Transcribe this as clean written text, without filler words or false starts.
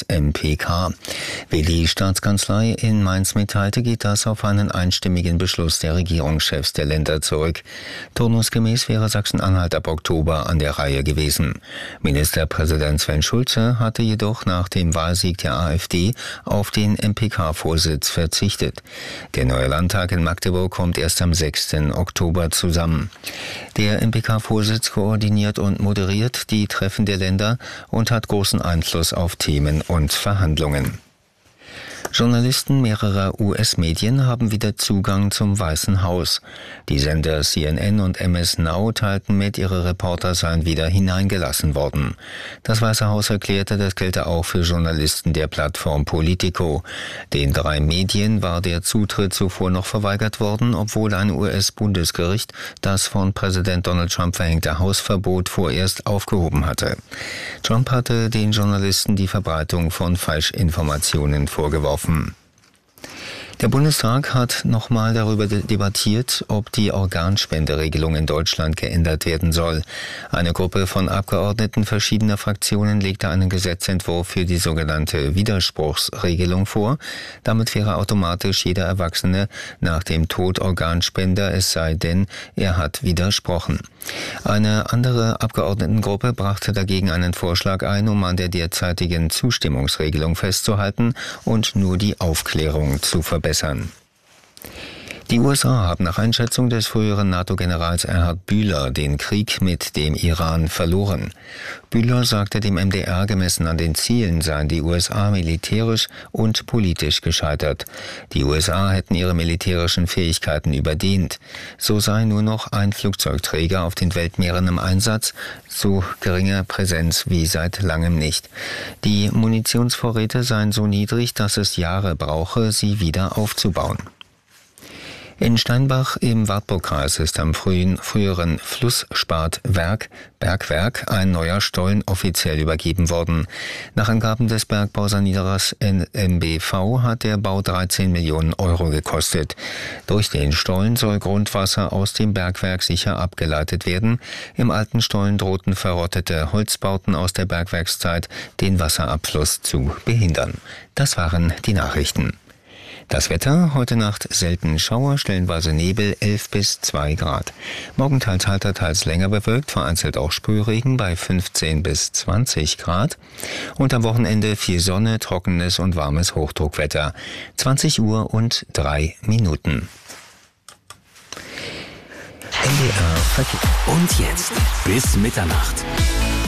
MPK. Wie die Staatskanzlei in Mainz mitteilte, geht das auf einen einstimmigen Beschluss der Regierungschefs der Länder zurück. Turnusgemäß wäre Sachsen-Anhalt ab Oktober an der Reihe gewesen. Ministerpräsident Sven Schulze hatte jedoch nach dem Wahlsieg der AfD auf den MPK-Vorsitz verzichtet. Der neue Landtag in Magdeburg kommt erst am 6. Oktober zusammen. Der MPK-Vorsitz koordiniert und moderiert die Treffen der Länder und hat großen Einfluss auf Themen und Verhandlungen. Journalisten mehrerer US-Medien haben wieder Zugang zum Weißen Haus. Die Sender CNN und MS Now teilten mit, ihre Reporter seien wieder hineingelassen worden. Das Weiße Haus erklärte, das gelte auch für Journalisten der Plattform Politico. Den 3 Medien war der Zutritt zuvor noch verweigert worden, obwohl ein US-Bundesgericht das von Präsident Donald Trump verhängte Hausverbot vorerst aufgehoben hatte. Trump hatte den Journalisten die Verbreitung von Falschinformationen vorgeworfen. Der Bundestag hat nochmal darüber debattiert, ob die Organspenderegelung in Deutschland geändert werden soll. Eine Gruppe von Abgeordneten verschiedener Fraktionen legte einen Gesetzentwurf für die sogenannte Widerspruchsregelung vor. Damit wäre automatisch jeder Erwachsene nach dem Tod Organspender, es sei denn, er hat widersprochen. Eine andere Abgeordnetengruppe brachte dagegen einen Vorschlag ein, um an der derzeitigen Zustimmungsregelung festzuhalten und nur die Aufklärung zu verbessern. Die USA haben nach Einschätzung des früheren NATO-Generals Erhard Bühler den Krieg mit dem Iran verloren. Bühler sagte dem MDR, gemessen an den Zielen seien die USA militärisch und politisch gescheitert. Die USA hätten ihre militärischen Fähigkeiten überdehnt. So sei nur noch ein Flugzeugträger auf den Weltmeeren im Einsatz, so geringe Präsenz wie seit langem nicht. Die Munitionsvorräte seien so niedrig, dass es Jahre brauche, sie wieder aufzubauen. In Steinbach im Wartburgkreis ist am früheren Flussspartwerk Bergwerk ein neuer Stollen offiziell übergeben worden. Nach Angaben des Bergbausanierers NMBV hat der Bau 13 Millionen Euro gekostet. Durch den Stollen soll Grundwasser aus dem Bergwerk sicher abgeleitet werden. Im alten Stollen drohten verrottete Holzbauten aus der Bergwerkszeit, den Wasserabfluss zu behindern. Das waren die Nachrichten. Das Wetter, heute Nacht selten Schauer, stellenweise Nebel, 11 bis 2 Grad. Morgen teils heiter, teils länger bewölkt, vereinzelt auch Sprühregen bei 15 bis 20 Grad. Und am Wochenende viel Sonne, trockenes und warmes Hochdruckwetter. 20 Uhr und 3 Minuten. NDR Verkehr. Und jetzt bis Mitternacht.